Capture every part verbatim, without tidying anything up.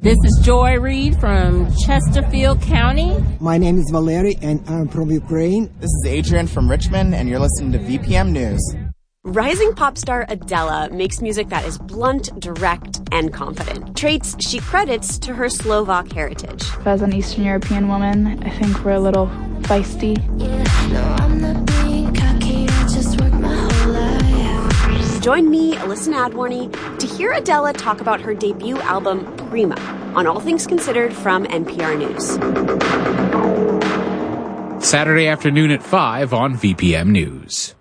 This is Joy Reed from Chesterfield County. My name is Valery, and I'm from Ukraine. This is Adrian from Richmond, and you're listening to V P M News. Rising pop star Adele makes music that is blunt, direct, and confident, traits she credits to her Slovak heritage. As an Eastern European woman, I think we're a little feisty. Yeah, no, I'm not being cocky, I just work my whole life. Join me, Alyssa Nadworny, to hear Adele talk about her debut album, Prima, on All Things Considered from N P R News. Saturday afternoon at five on V P M News.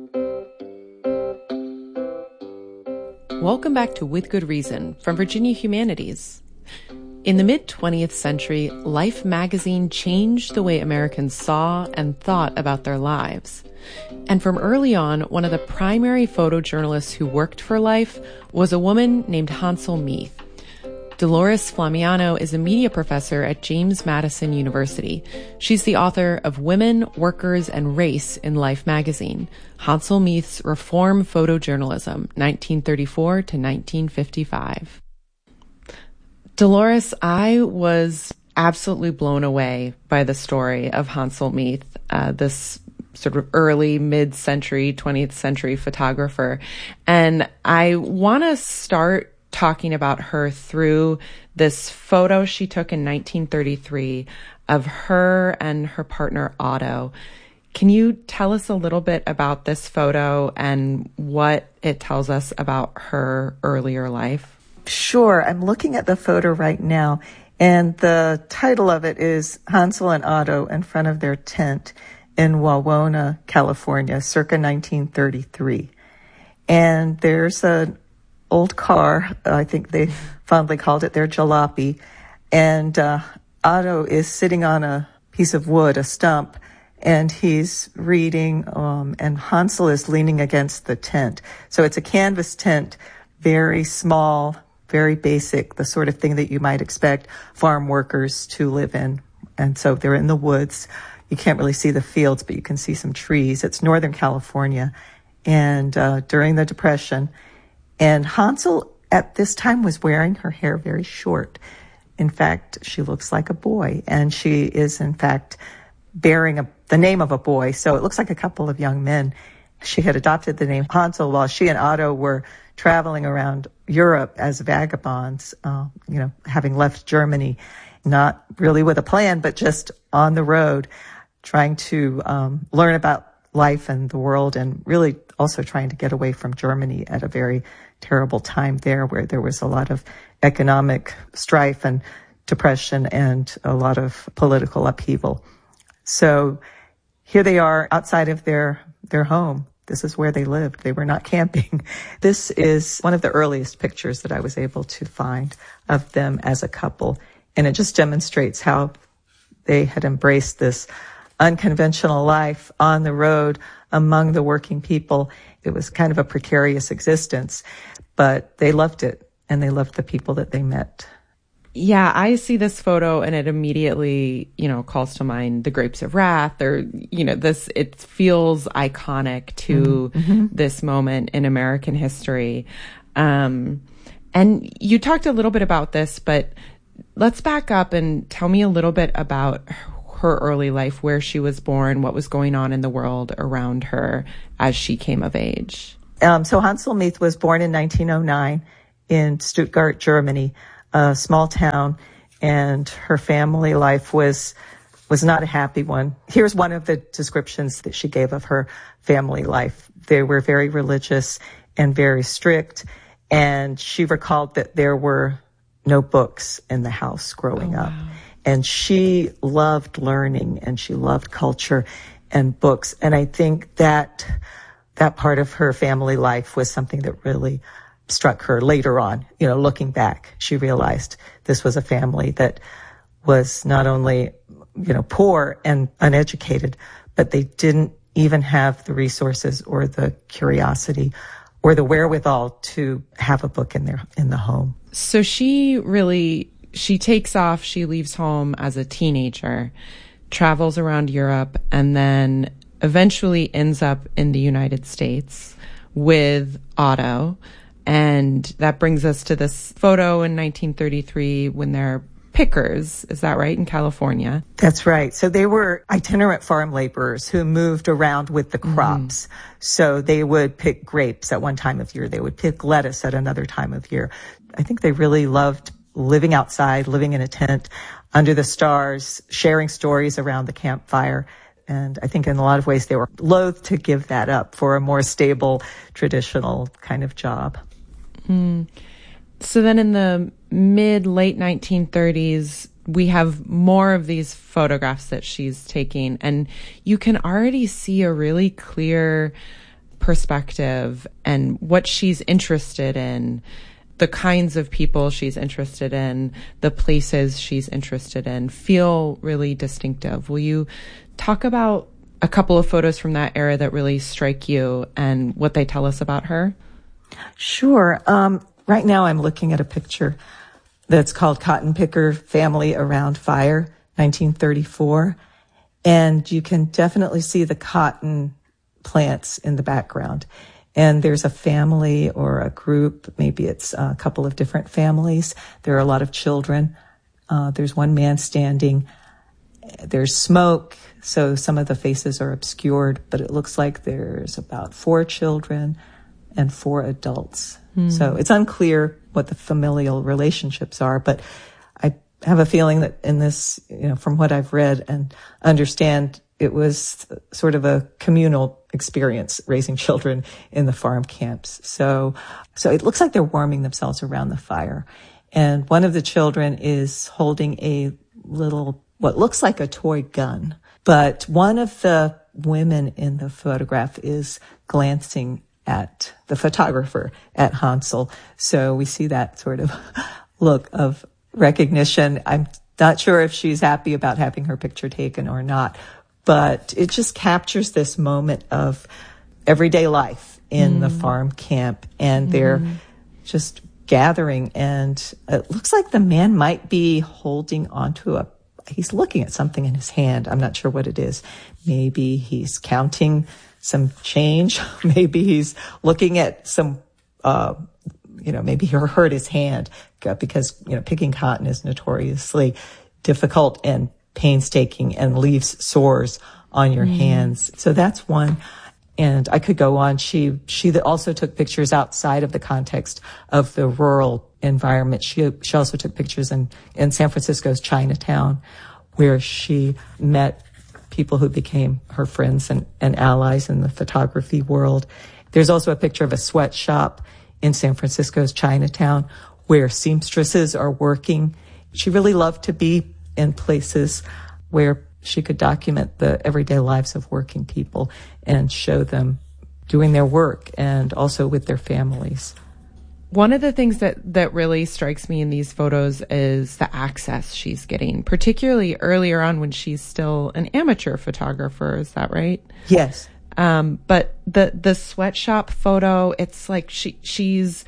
Welcome back to With Good Reason from Virginia Humanities. In the mid-twentieth century, Life magazine changed the way Americans saw and thought about their lives. And from early on, one of the primary photojournalists who worked for Life was a woman named Hansel Meath. Dolores Flamiano is a media professor at James Madison University. She's the author of Women, Workers, and Race in Life magazine, Hansel Meath's Reform Photojournalism, nineteen thirty-four to nineteen fifty-five. Dolores, I was absolutely blown away by the story of Hansel Meath, uh, this sort of early mid-century, twentieth century photographer. And I want to start talking about her through this photo she took in nineteen thirty-three of her and her partner Otto. Can you tell us a little bit about this photo and what it tells us about her earlier life? Sure. I'm looking at the photo right now, and the title of it is Hansel and Otto in front of their tent in Wawona, California, circa nineteen thirty-three. And there's an old car, I think they fondly called it their jalopy, and uh, Otto is sitting on a piece of wood, a stump, and he's reading, um, and Hansel is leaning against the tent. So it's a canvas tent, very small, very basic, the sort of thing that you might expect farm workers to live in. And so they're in the woods. You can't really see the fields, but you can see some trees. It's Northern California. And uh, during the Depression, and Hansel at this time was wearing her hair very short. In fact, she looks like a boy, and she is, in fact, bearing a, the name of a boy. So it looks like a couple of young men. She had adopted the name Hansel while she and Otto were traveling around Europe as vagabonds, uh, you know, having left Germany, not really with a plan, but just on the road, trying to um, learn about life and the world, and really also trying to get away from Germany at a very terrible time there, where there was a lot of economic strife and depression and a lot of political upheaval. So here they are outside of their their home. This is where they lived. They were not camping. This is one of the earliest pictures that I was able to find of them as a couple. And it just demonstrates how they had embraced this unconventional life on the road among the working people. It was kind of a precarious existence, but they loved it, and they loved the people that they met. Yeah, I see this photo and it immediately, you know, calls to mind The Grapes of Wrath, or, you know, this, it feels iconic to mm-hmm. this moment in American history. Um, and you talked a little bit about this, but let's back up and tell me a little bit about her early life, where she was born, what was going on in the world around her as she came of age. Um, so Hansel Meath was born in nineteen oh nine in Stuttgart, Germany, a small town, and her family life was was not a happy one. Here's one of the descriptions that she gave of her family life. They were very religious and very strict, and she recalled that there were no books in the house growing oh, up. Wow. And she loved learning, and she loved culture and books. And I think that that part of her family life was something that really struck her later on. You know, looking back, she realized this was a family that was not only, you know, poor and uneducated, but they didn't even have the resources or the curiosity or the wherewithal to have a book in their in the home. So she really... She takes off, she leaves home as a teenager, travels around Europe, and then eventually ends up in the United States with Otto. And that brings us to this photo in nineteen thirty-three when they're pickers. Is that right? In California? That's right. So they were itinerant farm laborers who moved around with the crops. Mm. So they would pick grapes at one time of year. They would pick lettuce at another time of year. I think they really loved living outside, living in a tent under the stars, sharing stories around the campfire. And I think in a lot of ways they were loath to give that up for a more stable, traditional kind of job. Mm. So then in the mid, late nineteen thirties, we have more of these photographs that she's taking, and you can already see a really clear perspective and what she's interested in, the kinds of people she's interested in, the places she's interested in, feel really distinctive. Will you talk about a couple of photos from that era that really strike you and what they tell us about her? Sure. Um, right now I'm looking at a picture that's called Cotton Picker Family Around Fire, nineteen thirty-four. And you can definitely see the cotton plants in the background. And there's a family or a group, maybe it's a couple of different families. There are a lot of children. Uh, there's one man standing. There's smoke, so some of the faces are obscured, but it looks like there's about four children and four adults. Mm. So it's unclear what the familial relationships are, but I have a feeling that in this, you know, from what I've read and understand, it was sort of a communal experience raising children in the farm camps. So, so it looks like they're warming themselves around the fire. And one of the children is holding a little, what looks like a toy gun. But one of the women in the photograph is glancing at the photographer, at Hansel. So we see that sort of look of recognition. I'm not sure if she's happy about having her picture taken or not, but it just captures this moment of everyday life in mm. the farm camp, and they're mm. just gathering, and it looks like the man might be holding onto a, he's looking at something in his hand. I'm not sure what it is. Maybe he's counting some change. Maybe he's looking at some, uh, you know, maybe he hurt his hand because, you know, picking cotton is notoriously difficult and painstaking and leaves sores on your mm. hands. So that's one. And I could go on. She, she also took pictures outside of the context of the rural environment. She, she also took pictures in, in San Francisco's Chinatown, where she met people who became her friends and, and allies in the photography world. There's also a picture of a sweatshop in San Francisco's Chinatown where seamstresses are working. She really loved to be in places where she could document the everyday lives of working people and show them doing their work and also with their families. One of the things that, that really strikes me in these photos is the access she's getting, particularly earlier on when she's still an amateur photographer. Is that right? Yes. Um, but the, the sweatshop photo, it's like she, she's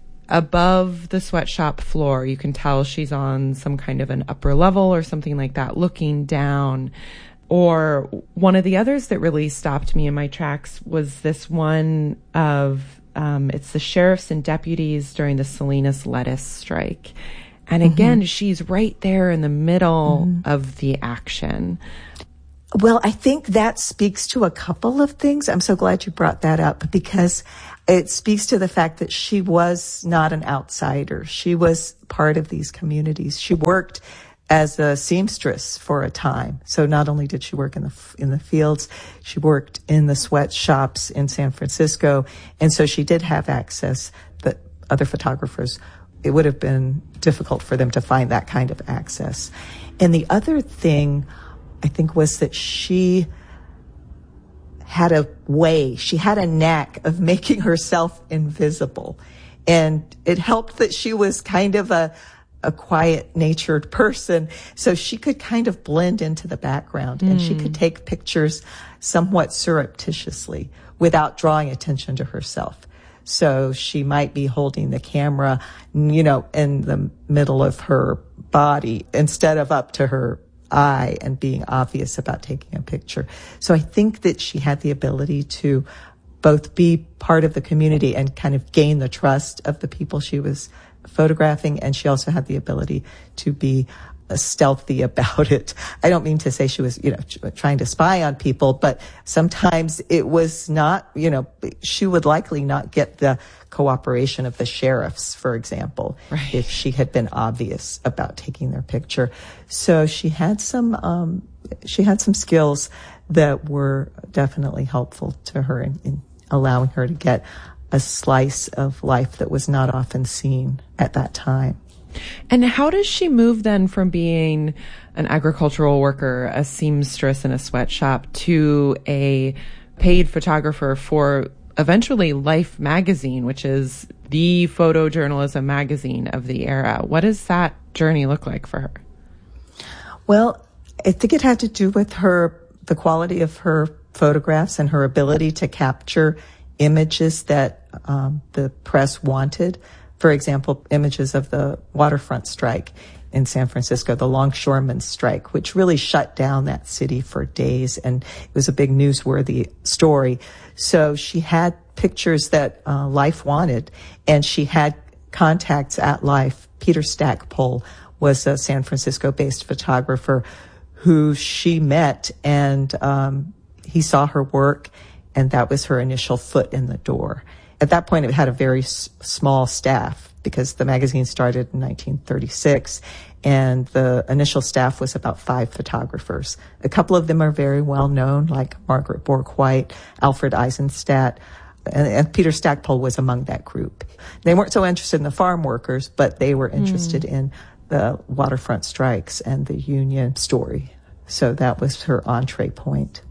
above the sweatshop floor. You can tell she's on some kind of an upper level or something like that, looking down. Or one of the others that really stopped me in my tracks was this one of, um, it's the sheriffs and deputies during the Salinas lettuce strike. And again, mm-hmm. she's right there in the middle mm-hmm. of the action. Well, I think that speaks to a couple of things. I'm so glad you brought that up, because it speaks to the fact that she was not an outsider. She was part of these communities. She worked as a seamstress for a time. So not only did she work in the in the fields, she worked in the sweatshops in San Francisco. And so she did have access that other photographers, it would have been difficult for them to find that kind of access. And the other thing, I think, was that she had a way, she had a knack of making herself invisible. And it helped that she was kind of a, a quiet-natured person, so she could kind of blend into the background, mm. and she could take pictures somewhat surreptitiously without drawing attention to herself. So she might be holding the camera, you know, in the middle of her body instead of up to her eye and being obvious about taking a picture. So I think that she had the ability to both be part of the community and kind of gain the trust of the people she was photographing. And she also had the ability to be stealthy about it. I don't mean to say she was, you know, trying to spy on people, but sometimes it was not, you know, she would likely not get the cooperation of the sheriffs, for example, right, if she had been obvious about taking their picture. So she had some, um, she had some skills that were definitely helpful to her in, in allowing her to get a slice of life that was not often seen at that time. And how does she move then from being an agricultural worker, a seamstress in a sweatshop, to a paid photographer for eventually Life magazine, which is the photojournalism magazine of the era? What does that journey look like for her? Well, I think it had to do with her, the quality of her photographs and her ability to capture images that um, the press wanted. For example, images of the waterfront strike in San Francisco, the longshoremen's strike, which really shut down that city for days, and it was a big newsworthy story. So she had pictures that uh, Life wanted, and she had contacts at Life. Peter Stackpole was a San Francisco-based photographer who she met, and um, he saw her work, and that was her initial foot in the door. At that point, it had a very s- small staff because the magazine started in nineteen thirty-six, and the initial staff was about five photographers. A couple of them are very well known, like Margaret Bourke-White, Alfred Eisenstadt, and, and Peter Stackpole was among that group. They weren't so interested in the farm workers, but they were interested mm. in the waterfront strikes and the union story. So that was her entree point.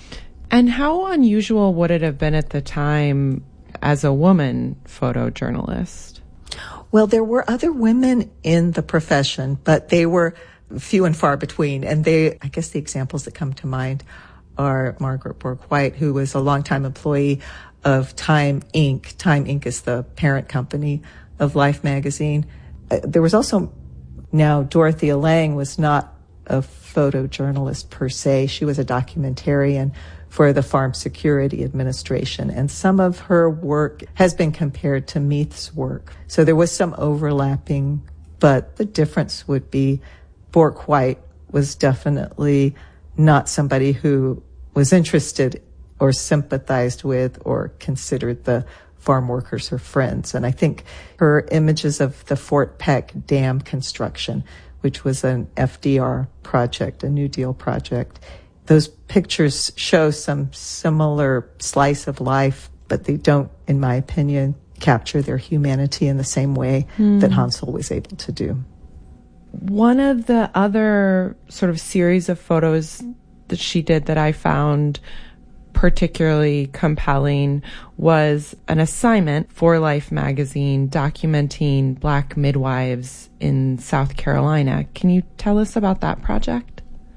And how unusual would it have been at the time as a woman photojournalist? Well, there were other women in the profession, but they were few and far between. And they, I guess the examples that come to mind are Margaret Bourke-White, who was a longtime employee of Time Incorporated. Time Incorporated is the parent company of Life magazine. Uh, there was also, now Dorothea Lange was not a photojournalist per se. She was a documentarian for the Farm Security Administration, and some of her work has been compared to Meath's work. So there was some overlapping, but the difference would be Bourke-White was definitely not somebody who was interested or sympathized with or considered the farm workers her friends. And I think her images of the Fort Peck Dam construction, which was an F D R project, a New Deal project, those pictures show some similar slice of life, but they don't, in my opinion, capture their humanity in the same way mm. that Hansel was able to do. One of the other sort of series of photos that she did that I found particularly compelling was an assignment for Life magazine documenting Black midwives in South Carolina. Can you tell us about that project?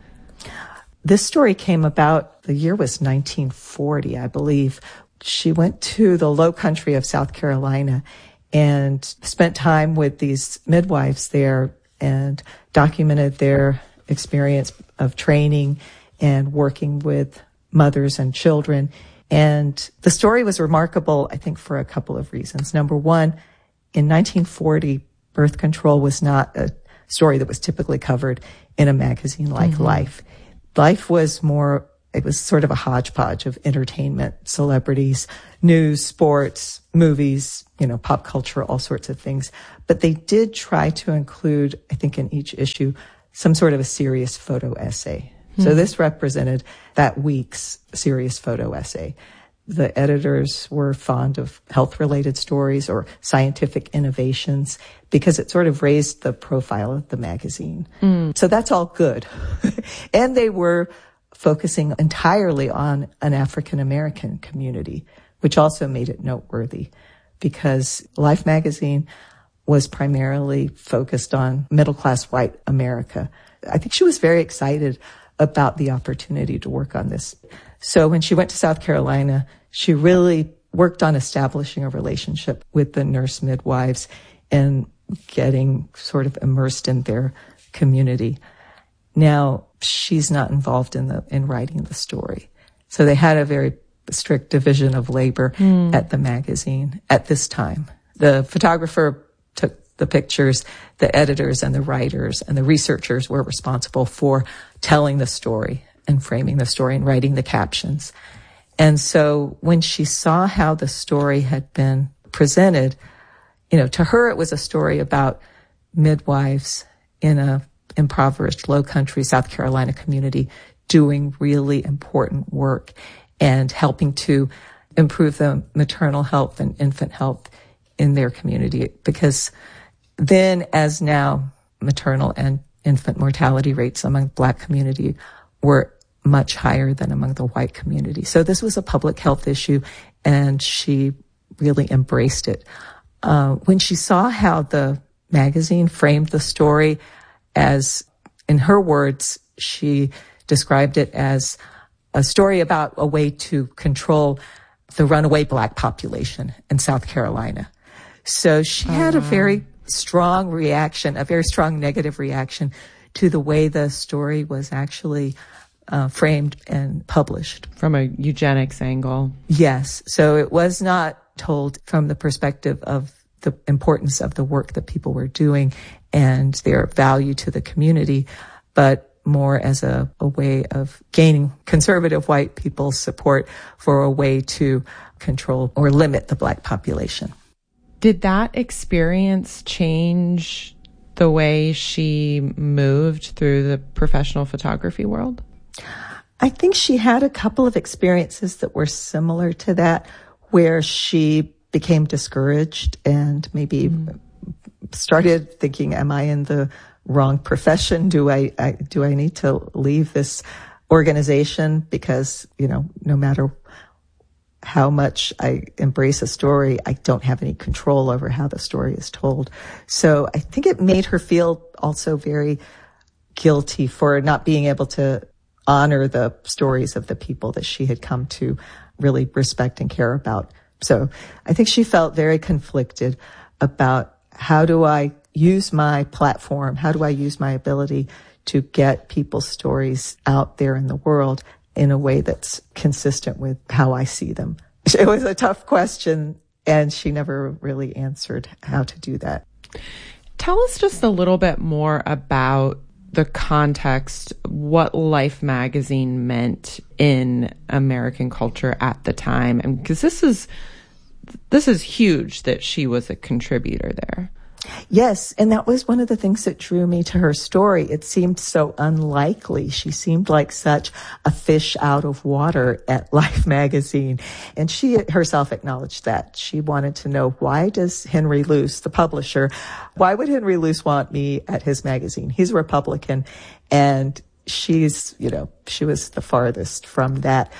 This story came about, the year was nineteen forty, I believe. She went to the low country of South Carolina and spent time with these midwives there and documented their experience of training and working with mothers and children. And the story was remarkable, I think, for a couple of reasons. Number one, in nineteen forty, birth control was not a story that was typically covered in a magazine like mm-hmm. Life. Life was more, it was sort of a hodgepodge of entertainment, celebrities, news, sports, movies, you know, pop culture, all sorts of things. But they did try to include, I think, in each issue, some sort of a serious photo essay. Mm-hmm. So this represented that week's serious photo essay. The editors were fond of health-related stories or scientific innovations because it sort of raised the profile of the magazine. Mm. So that's all good. And they were focusing entirely on an African-American community, which also made it noteworthy because Life magazine was primarily focused on middle-class white America. I think she was very excited about the opportunity to work on this. So when she went to South Carolina, she really worked on establishing a relationship with the nurse midwives and getting sort of immersed in their community. Now, she's not involved in the in writing the story. So they had a very strict division of labor mm. at the magazine at this time. The photographer took the pictures, the editors and the writers and the researchers were responsible for telling the story and framing the story and writing the captions. And so when she saw how the story had been presented, you know, to her it was a story about midwives in a impoverished low country South Carolina community doing really important work and helping to improve the maternal health and infant health in their community. Because then, as now, maternal and infant mortality rates among the Black community were much higher than among the white community. So this was a public health issue, and she really embraced it. Uh, when she saw how the magazine framed the story as, in her words, she described it as a story about a way to control the runaway Black population in South Carolina. So she oh, had a very strong reaction, a very strong negative reaction to the way the story was actually uh, framed and published. From a eugenics angle. Yes. So it was not told from the perspective of the importance of the work that people were doing and their value to the community, but more as a, a way of gaining conservative white people's support for a way to control or limit the Black population. Did that experience change the way she moved through the professional photography world? I think she had a couple of experiences that were similar to that, where she became discouraged and maybe mm. started thinking, am I in the wrong profession? Do I, I do I need to leave this organization? Because, you know, no matter how much I embrace a story, I don't have any control over how the story is told. So I think it made her feel also very guilty for not being able to honor the stories of the people that she had come to really respect and care about. So I think she felt very conflicted about, how do I use my platform? How do I use my ability to get people's stories out there in the world in a way that's consistent with how I see them? It was a tough question, and she never really answered how to do that. Tell us just a little bit more about the context, what Life magazine meant in American culture at the time. And because this is, this is huge that she was a contributor there. Yes, and that was one of the things that drew me to her story. It seemed so unlikely. She seemed like such a fish out of water at Life magazine. And she herself acknowledged that. She wanted to know, why does Henry Luce, the publisher, why would Henry Luce want me at his magazine? He's a Republican, and she's, you know, she was the farthest from that.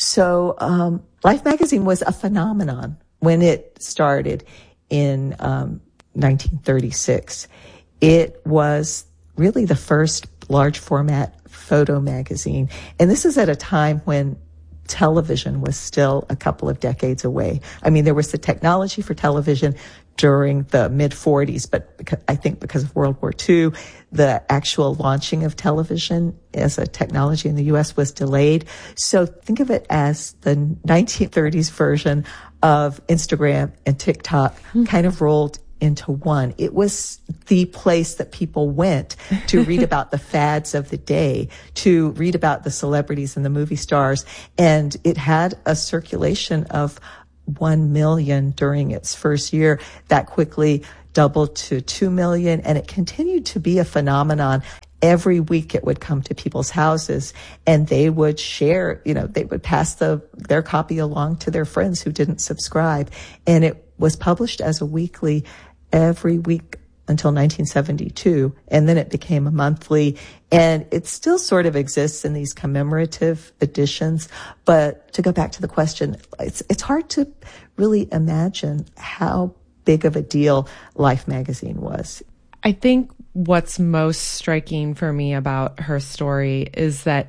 So um, Life magazine was a phenomenon when it started in um nineteen thirty-six. It was really the first large format photo magazine. And this is at a time when television was still a couple of decades away. I mean, there was the technology for television during the mid forties, but because, I think because of World War Two, the actual launching of television as a technology in the U S was delayed. So think of it as the nineteen thirties version of Instagram and TikTok mm-hmm. kind of rolled into one. It was the place that people went to read about the fads of the day, to read about the celebrities and the movie stars. And it had a circulation of one million during its first year. That quickly doubled to two million, and it continued to be a phenomenon. Every week it would come to people's houses, and they would share, you know, they would pass the their copy along to their friends who didn't subscribe. And it was published as a weekly every week until nineteen seventy-two, and then it became a monthly, and it still sort of exists in these commemorative editions. But to go back to the question, it's it's hard to really imagine how big of a deal Life magazine was. I think what's most striking for me about her story is that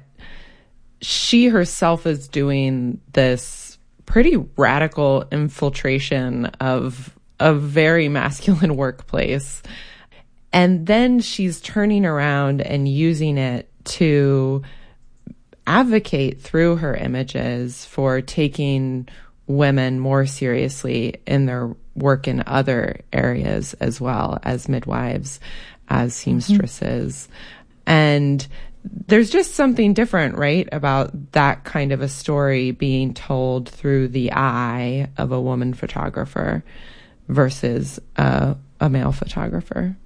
she herself is doing this pretty radical infiltration of a very masculine workplace. And then she's turning around and using it to advocate through her images for taking women more seriously in their work in other areas as well, as midwives, as seamstresses. Mm-hmm. And there's just something different, right, about that kind of a story being told through the eye of a woman photographer versus uh, a male photographer.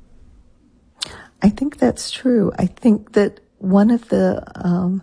I think that's true. I think that one of the um,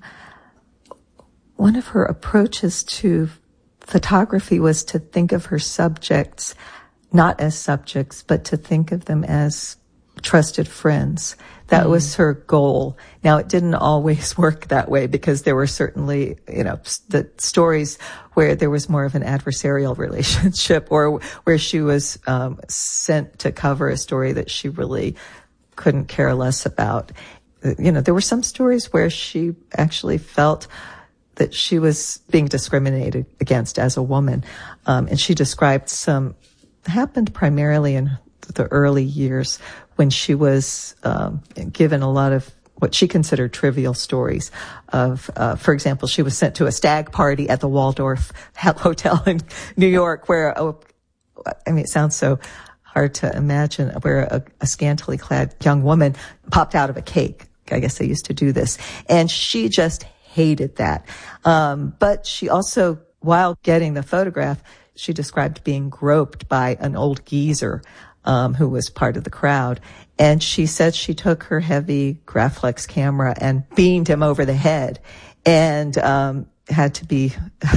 one of her approaches to photography was to think of her subjects not as subjects, but to think of them as trusted friends. That mm. was her goal. Now, it didn't always work that way because there were certainly, you know, the stories where there was more of an adversarial relationship or where she was um, sent to cover a story that she really couldn't care less about. You know, there were some stories where she actually felt that she was being discriminated against as a woman. Um, and she described some, happened primarily in the early years when she was um, given a lot of what she considered trivial stories of, uh, for example, she was sent to a stag party at the Waldorf Hotel in New York where, oh, I mean, it sounds so hard to imagine, where a, a scantily clad young woman popped out of a cake. I guess they used to do this. And she just hated that. Um, but she also, while getting the photograph, she described being groped by an old geezer um, who was part of the crowd. And she said she took her heavy Graflex camera and beamed him over the head and um, had to be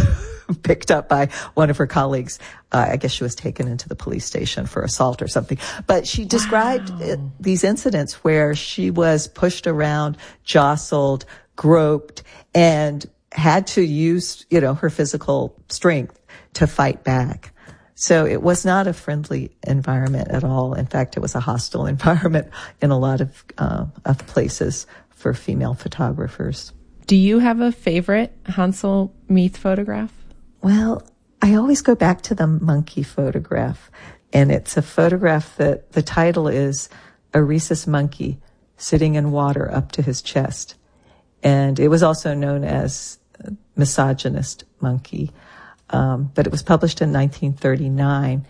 picked up by one of her colleagues. Uh, I guess she was taken into the police station for assault or something. But she described wow. it, these incidents where she was pushed around, jostled, groped, and had to use, you know, her physical strength to fight back. So it was not a friendly environment at all. In fact, it was a hostile environment in a lot of, uh, of places for female photographers. Do you have a favorite Hansel Meath photograph? Well, I always go back to the monkey photograph. And it's a photograph that the title is A Rhesus Monkey Sitting in Water Up to His Chest. And it was also known as Misogynist Monkey. Um, but it was published in nineteen thirty-nine.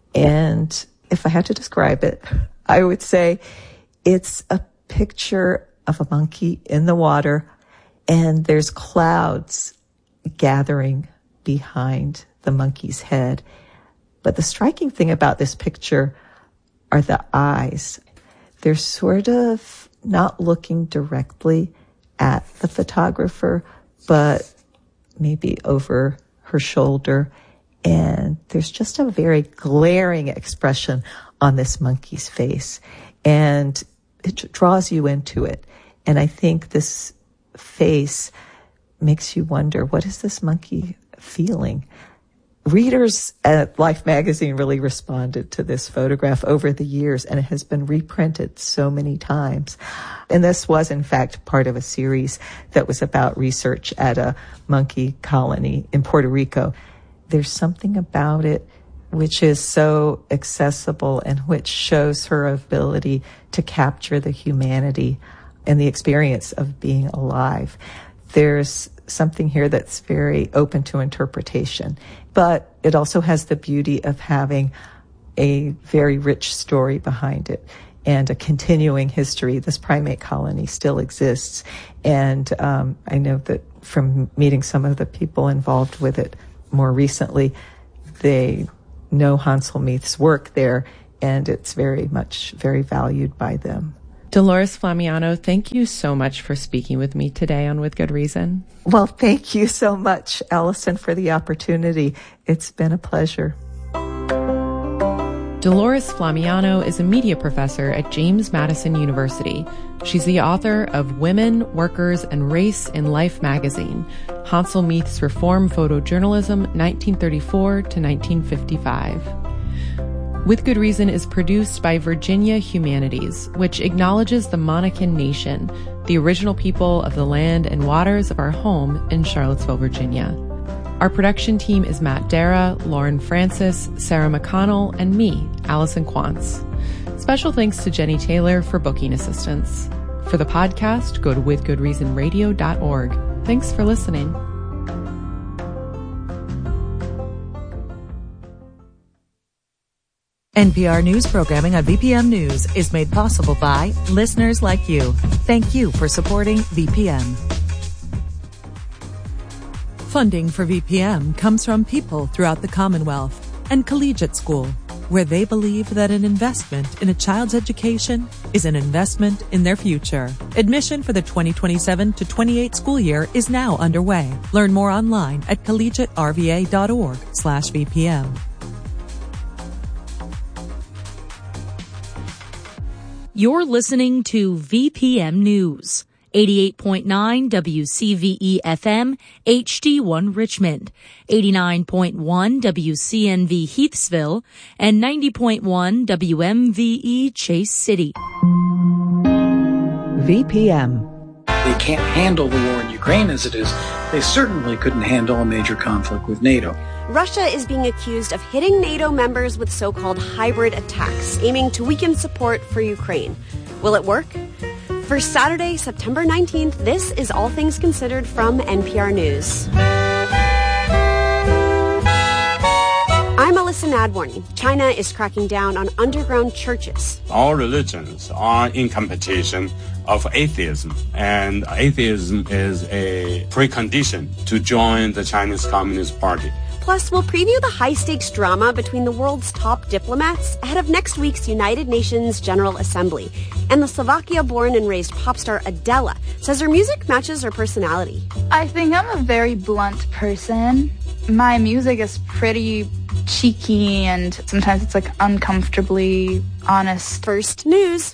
And if I had to describe it, I would say it's a picture of a monkey in the water, and there's clouds gathering behind the monkey's head. But the striking thing about this picture are the eyes. They're sort of not looking directly at the photographer, but maybe over her shoulder. And there's just a very glaring expression on this monkey's face. And it draws you into it. And I think this face makes you wonder, what is this monkey feeling? Readers at Life magazine really responded to this photograph over the years, and it has been reprinted so many times. And this was, in fact, part of a series that was about research at a monkey colony in Puerto Rico. There's something about it which is so accessible and which shows her ability to capture the humanity and the experience of being alive. There's something here that's very open to interpretation, but it also has the beauty of having a very rich story behind it and a continuing history. This primate colony still exists, and um, I know that from meeting some of the people involved with it more recently, they know Hansel Meath's work there, and it's very much very valued by them. Dolores Flamiano, thank you so much for speaking with me today on With Good Reason. Well, thank you so much, Allison, for the opportunity. It's been a pleasure. Dolores Flamiano is a media professor at James Madison University. She's the author of Women, Workers, and Race in Life magazine, Hansel Meath's Reform Photojournalism, nineteen thirty-four to nineteen fifty-five. With Good Reason is produced by Virginia Humanities, which acknowledges the Monacan Nation, the original people of the land and waters of our home in Charlottesville, Virginia. Our production team is Matt Dara, Lauren Francis, Sarah McConnell, and me, Allison Quantz. Special thanks to Jenny Taylor for booking assistance. For the podcast, go to with good reason radio dot org. Thanks for listening. N P R News programming on V P M News is made possible by listeners like you. Thank you for supporting V P M. Funding for V P M comes from people throughout the Commonwealth and Collegiate School, where they believe that an investment in a child's education is an investment in their future. Admission for the twenty twenty-seven to twenty-eight school year is now underway. Learn more online at collegiate r v a dot org slash V P M. You're listening to V P M News, eighty-eight point nine W C V E F M, H D one Richmond, eighty-nine point one W C N V Heathsville, and ninety point one W M V E Chase City. V P M. They can't handle the war in Ukraine as it is. They certainly couldn't handle a major conflict with NATO. Russia is being accused of hitting NATO members with so-called hybrid attacks, aiming to weaken support for Ukraine. Will it work? For Saturday, September nineteenth, this is All Things Considered from N P R News. I'm Alyssa Nadworny. China is cracking down on underground churches. All religions are in competition of atheism, and atheism is a precondition to join the Chinese Communist Party. Plus, we'll preview the high-stakes drama between the world's top diplomats ahead of next week's United Nations General Assembly. And the Slovakia-born and raised pop star Adele says her music matches her personality. I think I'm a very blunt person. My music is pretty cheeky and sometimes it's like uncomfortably honest. First news.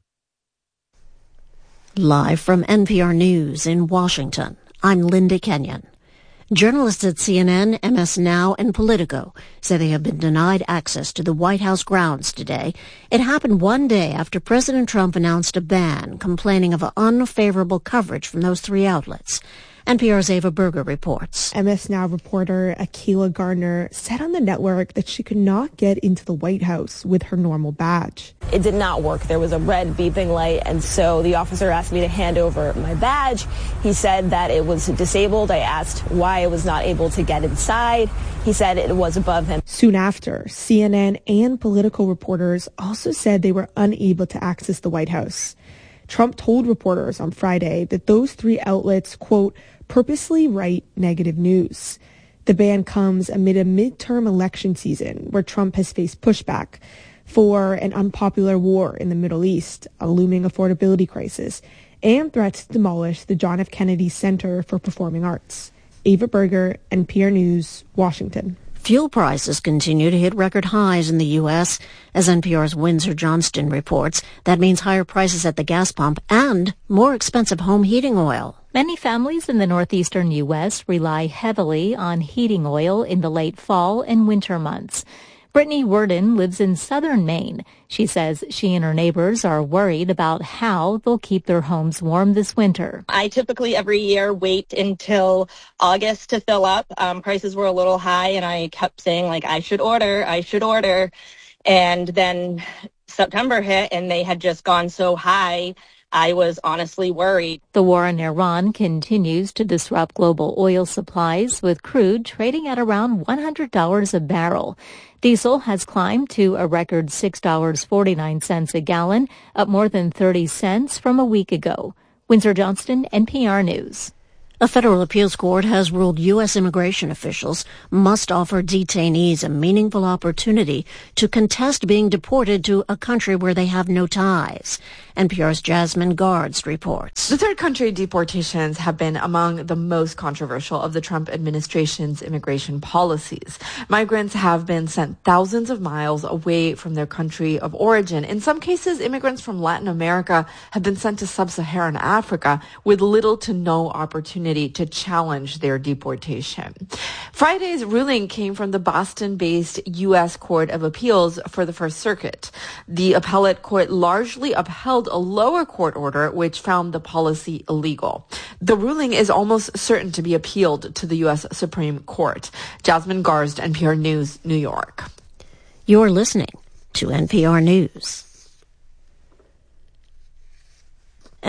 Live from N P R News in Washington, I'm Linda Kenyon. Journalists at C N N, M S Now, and Politico say they have been denied access to the White House grounds today. It happened one day after President Trump announced a ban, complaining of unfavorable coverage from those three outlets. N P R's Ava Berger reports. M S Now reporter Akilah Gardner said on the network that she could not get into the White House with her normal badge. It did not work. There was a red beeping light, and so the officer asked me to hand over my badge. He said that it was disabled. I asked why I was not able to get inside. He said it was above him. Soon after, C N N and Politico reporters also said they were unable to access the White House. Trump told reporters on Friday that those three outlets, quote, purposely write negative news. The ban comes amid a midterm election season where Trump has faced pushback for an unpopular war in the Middle East, a looming affordability crisis, and threats to demolish the John F. Kennedy Center for Performing Arts. Ava Berger, N P R News, Washington. Fuel prices continue to hit record highs in the U S. As N P R's Windsor Johnston reports, that means higher prices at the gas pump and more expensive home heating oil. Many families in the northeastern U S rely heavily on heating oil in the late fall and winter months. Brittany Worden lives in southern Maine. She says she and her neighbors are worried about how they'll keep their homes warm this winter. I typically every year wait until August to fill up. Um, prices were a little high, and I kept saying, like, I should order, I should order. And then September hit, and they had just gone so high, I was honestly worried. The war in Iran continues to disrupt global oil supplies, with crude trading at around one hundred dollars a barrel. Diesel has climbed to a record six dollars and forty-nine cents a gallon, up more than thirty cents from a week ago. Windsor Johnston, N P R News. A federal appeals court has ruled U S immigration officials must offer detainees a meaningful opportunity to contest being deported to a country where they have no ties. N P R's Jasmine Guards reports. The third country deportations have been among the most controversial of the Trump administration's immigration policies. Migrants have been sent thousands of miles away from their country of origin. In some cases, immigrants from Latin America have been sent to sub-Saharan Africa with little to no opportunity to challenge their deportation. Friday's ruling came from the Boston-based U S Court of Appeals for the First Circuit. The appellate court largely upheld a lower court order which found the policy illegal. The ruling is almost certain to be appealed to the U S Supreme Court. Jasmine Garsd, N P R News, New York. You're listening to N P R News.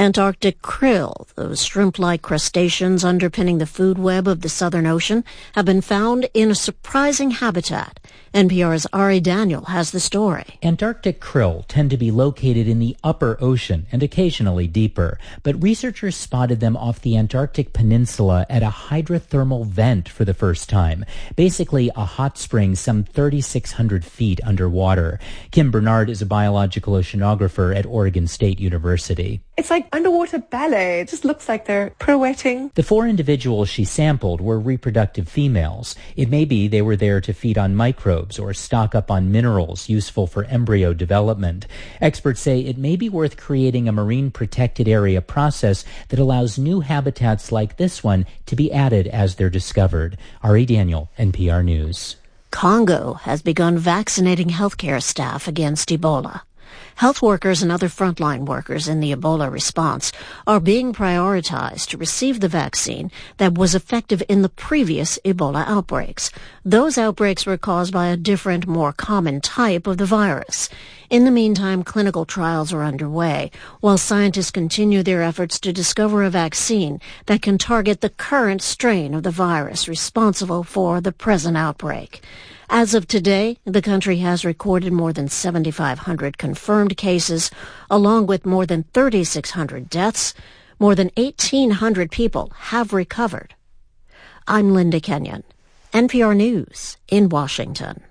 Antarctic krill, those shrimp-like crustaceans underpinning the food web of the Southern Ocean, have been found in a surprising habitat. N P R's Ari Daniel has the story. Antarctic krill tend to be located in the upper ocean and occasionally deeper, but researchers spotted them off the Antarctic peninsula at a hydrothermal vent for the first time, basically a hot spring some thirty-six hundred feet underwater. Kim Bernard is a biological oceanographer at Oregon State University. It's like underwater ballet. It just looks like they're pirouetting. The four individuals she sampled were reproductive females. It may be they were there to feed on microbes or stock up on minerals useful for embryo development. Experts say it may be worth creating a marine protected area process that allows new habitats like this one to be added as they're discovered. Ari Daniel, N P R News. Congo has begun vaccinating healthcare staff against Ebola. Health workers and other frontline workers in the Ebola response are being prioritized to receive the vaccine that was effective in the previous Ebola outbreaks. Those outbreaks were caused by a different, more common type of the virus. In the meantime, clinical trials are underway, while scientists continue their efforts to discover a vaccine that can target the current strain of the virus responsible for the present outbreak. As of today, the country has recorded more than seventy-five hundred confirmed cases, along with more than thirty-six hundred deaths. More than eighteen hundred people have recovered. I'm Linda Kenyon, N P R News in Washington.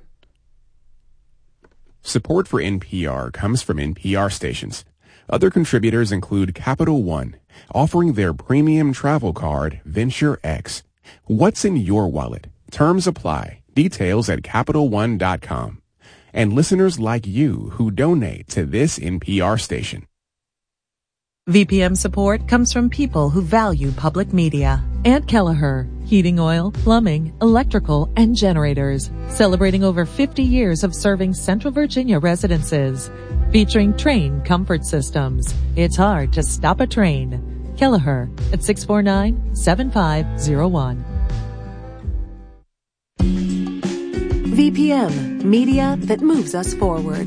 Support for N P R comes from N P R stations. Other contributors include Capital One, offering their premium travel card, Venture X. What's in your wallet? Terms apply. Details at Capital One dot com. And listeners like you who donate to this N P R station. V P M support comes from people who value public media. Aunt Kelleher, heating oil, plumbing, electrical, and generators. Celebrating over fifty years of serving Central Virginia residences. Featuring Train Comfort Systems. It's hard to stop a train. Kelleher at six four nine, seven five zero one. V P M, media that moves us forward.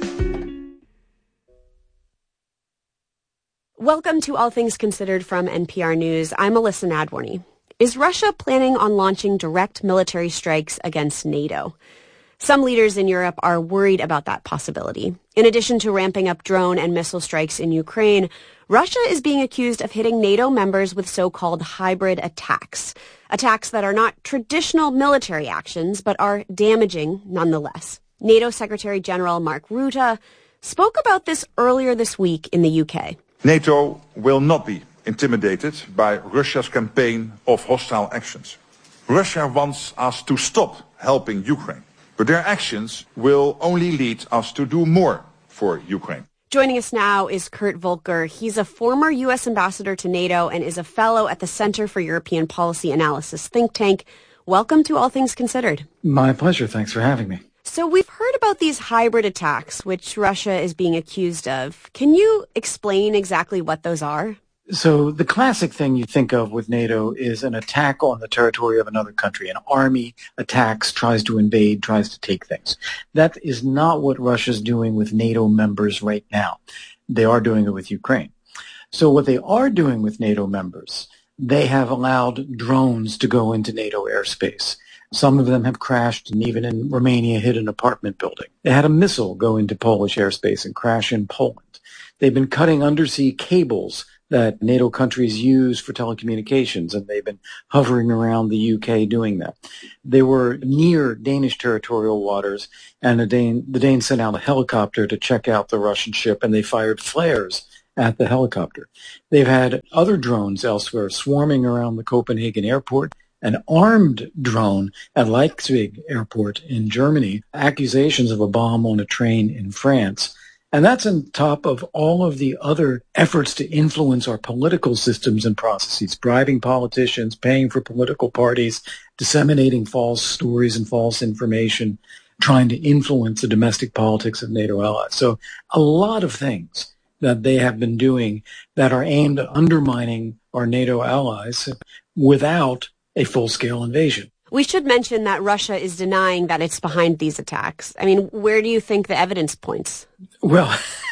Welcome to All Things Considered from N P R News. I'm Alyssa Nadworny. Is Russia planning on launching direct military strikes against NATO? Some leaders in Europe are worried about that possibility. In addition to ramping up drone and missile strikes in Ukraine, Russia is being accused of hitting NATO members with so-called hybrid attacks. Attacks that are not traditional military actions, but are damaging nonetheless. NATO Secretary General Mark Rutte spoke about this earlier this week in the U K. NATO will not be intimidated by Russia's campaign of hostile actions. Russia wants us to stop helping Ukraine, but their actions will only lead us to do more for Ukraine. Joining us now is Kurt Volker. He's a former U S ambassador to NATO and is a fellow at the Center for European Policy Analysis think tank. Welcome to All Things Considered. My pleasure. Thanks for having me. So we've heard about these hybrid attacks, which Russia is being accused of. Can you explain exactly what those are? So the classic thing you think of with NATO is an attack on the territory of another country. An army attacks, tries to invade, tries to take things. That is not what Russia's doing with NATO members right now. They are doing it with Ukraine. So what they are doing with NATO members, they have allowed drones to go into NATO airspace. Some of them have crashed and even in Romania hit an apartment building. They had a missile go into Polish airspace and crash in Poland. They've been cutting undersea cables that NATO countries use for telecommunications, and they've been hovering around the U K doing that. They were near Danish territorial waters, and the, Dane, the Danes sent out a helicopter to check out the Russian ship, and they fired flares at the helicopter. They've had other drones elsewhere swarming around the Copenhagen airport, an armed drone at Leipzig airport in Germany, accusations of a bomb on a train in France. And that's on top of all of the other efforts to influence our political systems and processes, bribing politicians, paying for political parties, disseminating false stories and false information, trying to influence the domestic politics of NATO allies. So a lot of things that they have been doing that are aimed at undermining our NATO allies without a full-scale invasion. We should mention that Russia is denying that it's behind these attacks. I mean, where do you think the evidence points? Well,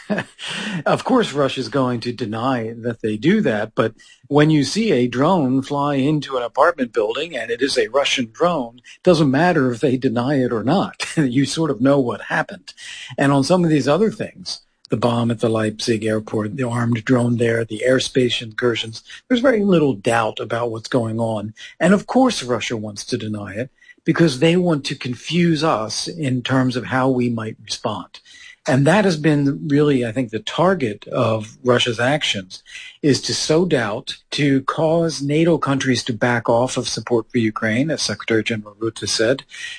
Of course, Russia's going to deny that they do that, but when you see a drone fly into an apartment building and it is a Russian drone, it doesn't matter if they deny it or not. You sort of know what happened. And on some of these other things, the bomb at the Leipzig airport, the armed drone there, the airspace incursions, there's very little doubt about what's going on. And of course, Russia wants to deny it because they want to confuse us in terms of how we might respond. And that has been really, I think, the target of Russia's actions, is to sow doubt, to cause NATO countries to back off of support for Ukraine, as Secretary General Rutte said,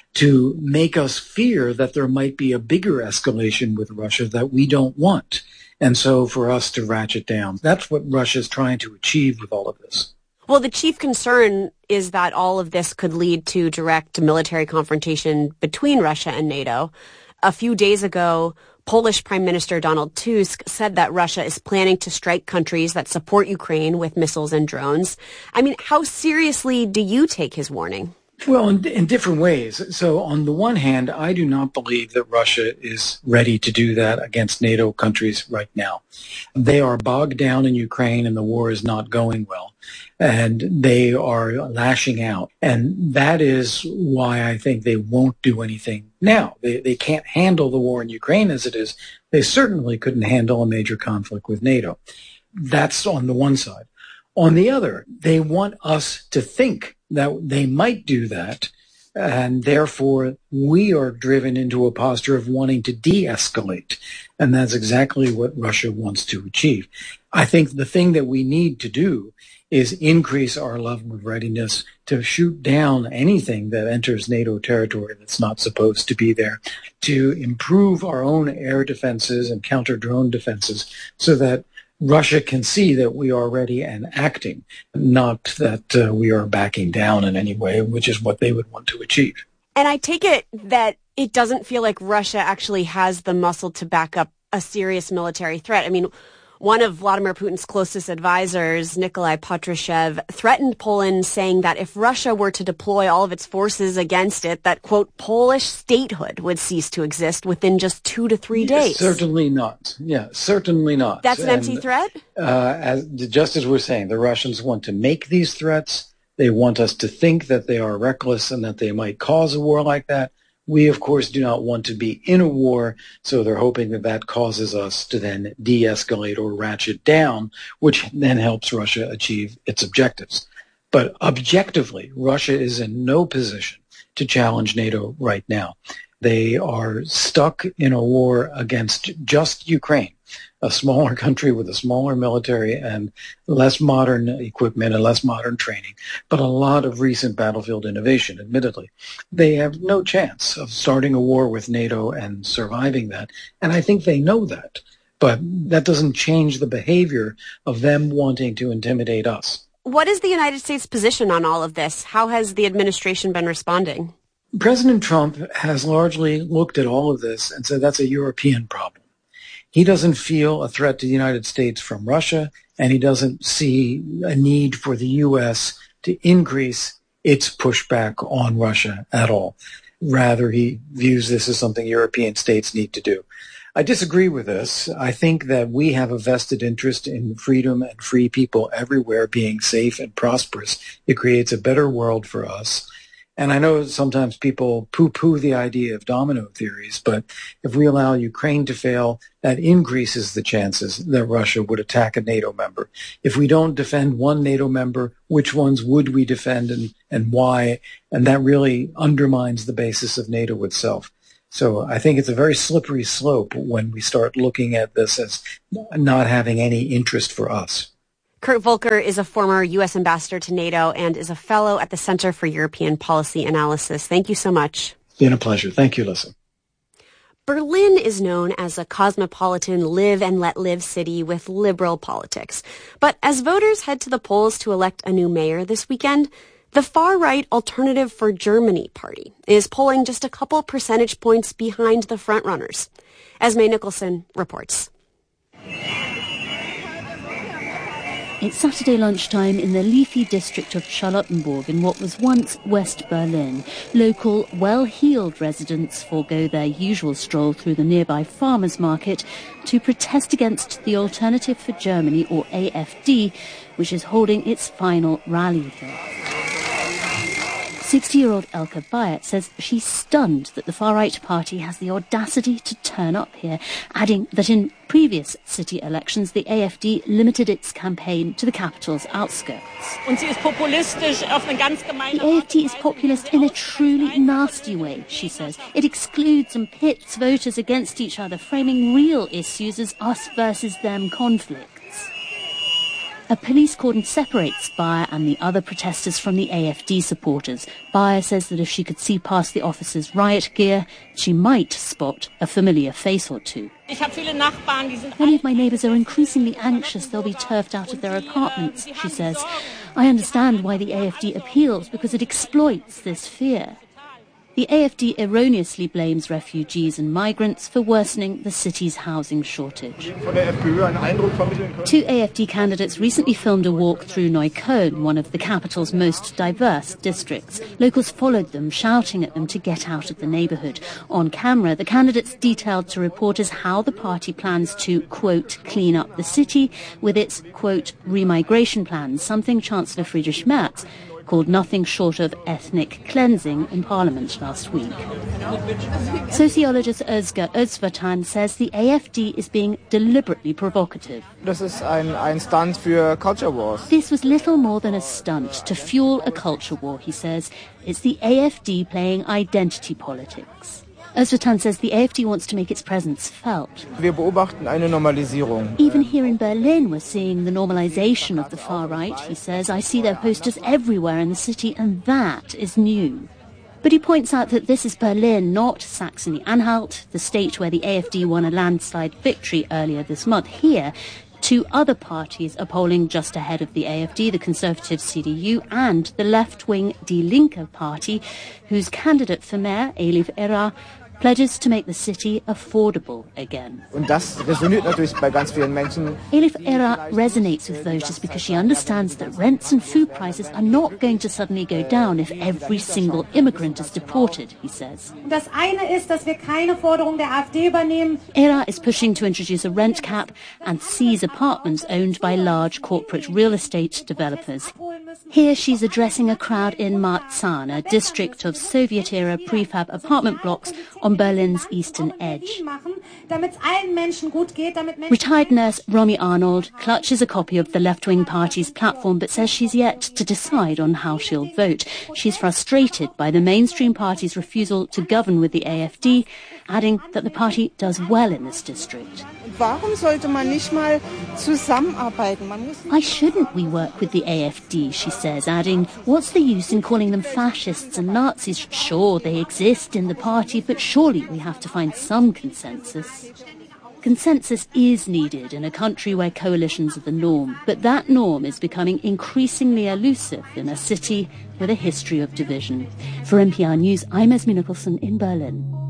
to make us fear that there might be a bigger escalation with Russia that we don't want. And so for us to ratchet down. That's what Russia is trying to achieve with all of this. Well, the chief concern is that all of this could lead to direct military confrontation between Russia and NATO. A few days ago, Polish Prime Minister Donald Tusk said that Russia is planning to strike countries that support Ukraine with missiles and drones. I mean, how seriously do you take his warning? Well, in, in different ways. So on the one hand, I do not believe that Russia is ready to do that against NATO countries right now. They are bogged down in Ukraine and the war is not going well. And they are lashing out. And that is why I think they won't do anything now. They, they can't handle the war in Ukraine as it is. They certainly couldn't handle a major conflict with NATO. That's on the one side. On the other, they want us to think that they might do that, and therefore we are driven into a posture of wanting to de-escalate. And that's exactly what Russia wants to achieve. I think the thing that we need to do is increase our level of readiness to shoot down anything that enters NATO territory that's not supposed to be there, to improve our own air defenses and counter-drone defenses so that Russia can see that we are ready and acting, not that uh, we are backing down in any way, which is what they would want to achieve. And I take it that it doesn't feel like Russia actually has the muscle to back up a serious military threat. I mean, one of Vladimir Putin's closest advisors, Nikolai Patrushev, threatened Poland, saying that if Russia were to deploy all of its forces against it, that, quote, Polish statehood would cease to exist within just two to three days. Certainly not. Yeah, certainly not. That's an empty and, threat? Uh, as, just as we're saying, the Russians want to make these threats. They want us to think that they are reckless and that they might cause a war like that. We, of course, do not want to be in a war, so they're hoping that that causes us to then de-escalate or ratchet down, which then helps Russia achieve its objectives. But objectively, Russia is in no position to challenge NATO right now. They are stuck in a war against just Ukraine, a smaller country with a smaller military and less modern equipment and less modern training, but a lot of recent battlefield innovation, admittedly. They have no chance of starting a war with NATO and surviving that, and I think they know that. But that doesn't change the behavior of them wanting to intimidate us. What is the United States' position on all of this? How has the administration been responding? President Trump has largely looked at all of this and said that's a European problem. He doesn't feel a threat to the United States from Russia, and he doesn't see a need for the U S to increase its pushback on Russia at all. Rather, he views this as something European states need to do. I disagree with this. I think that we have a vested interest in freedom and free people everywhere being safe and prosperous. It creates a better world for us. And I know sometimes people poo-poo the idea of domino theories, but if we allow Ukraine to fail, that increases the chances that Russia would attack a NATO member. If we don't defend one NATO member, which ones would we defend and, and why? And that really undermines the basis of NATO itself. So I think it's a very slippery slope when we start looking at this as not having any interest for us. Kurt Volker is a former U S ambassador to NATO and is a fellow at the Center for European Policy Analysis. Thank you so much. It's been a pleasure. Thank you, Alyssa. Berlin is known as a cosmopolitan live and let live city with liberal politics. But as voters head to the polls to elect a new mayor this weekend, the far-right Alternative for Germany party is polling just a couple percentage points behind the frontrunners. Esme Nicholson reports. It's Saturday lunchtime in the leafy district of Charlottenburg in what was once West Berlin. Local, well-heeled residents forego their usual stroll through the nearby farmers' market to protest against the Alternative for Germany, or A F D, which is holding its final rally there. sixty-year-old Elke Bayet says she's stunned that the far-right party has the audacity to turn up here, adding that in previous city elections the A F D limited its campaign to the capital's outskirts. The A F D is populist in a truly nasty way, she says. It excludes and pits voters against each other, framing real issues as us versus them conflicts. A police cordon separates Bayer and the other protesters from the A F D supporters. Bayer says that if she could see past the officers' riot gear, she might spot a familiar face or two. Many of my neighbours are increasingly anxious they'll be turfed out of their apartments, she says. I understand why the A F D appeals, because it exploits this fear. The A F D erroneously blames refugees and migrants for worsening the city's housing shortage. Two A F D candidates recently filmed a walk through Neukölln, one of the capital's most diverse districts. Locals followed them, shouting at them to get out of the neighbourhood. On camera, the candidates detailed to reporters how the party plans to, quote, clean up the city with its, quote, remigration plans, something Chancellor Friedrich Merz called nothing short of ethnic cleansing in Parliament last week. Sociologist Özge Özvatan says the A F D is being deliberately provocative. Das ist ein, ein Stunt für culture wars. This was little more than a stunt to fuel a culture war, he says. It's the A F D playing identity politics. Özvatan says the A F D wants to make its presence felt. Wir beobachten eine Normalisierung. Even here in Berlin, we're seeing the normalization of the far right, he says. I see their posters everywhere in the city, and that is new. But he points out that this is Berlin, not Saxony-Anhalt, the state where the A F D won a landslide victory earlier this month. Here, two other parties are polling just ahead of the A F D, the conservative C D U and the left-wing Die Linke party, whose candidate for mayor, Elif Era, pledges to make the city affordable again. Und das resoniert natürlich bei ganz vielen Menschen. Elif Era resonates with voters because she understands that rents and food prices are not going to suddenly go down if every single immigrant is deported, he says. Das eine ist, dass wir keine Forderung der AfD übernehmen. Era is pushing to introduce a rent cap and seize apartments owned by large corporate real estate developers. Here she's addressing a crowd in Marzahn, a district of Soviet-era prefab apartment blocks on Berlin's eastern edge. Retired nurse Romy Arnold clutches a copy of the left-wing party's platform but says she's yet to decide on how she'll vote. She's frustrated by the mainstream party's refusal to govern with the A F D, adding that the party does well in this district. Warum sollte man nicht mal zusammenarbeiten? Man muss Why shouldn't we work with the A F D, she says, adding, what's the use in calling them fascists and Nazis? Sure, they exist in the party, but surely we have to find some consensus. Consensus is needed in a country where coalitions are the norm, but that norm is becoming increasingly elusive in a city with a history of division. For N P R News, I'm Esme Nicholson in Berlin.